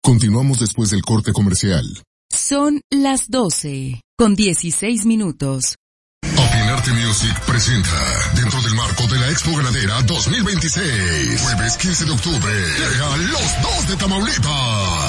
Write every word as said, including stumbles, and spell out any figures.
Continuamos después del corte comercial. Son las doce, con dieciséis minutos. Opinarte Music presenta, dentro del marco de la Expo Ganadera dos mil veintiséis, jueves quince de octubre, llega Los Dos de Tamaulipas.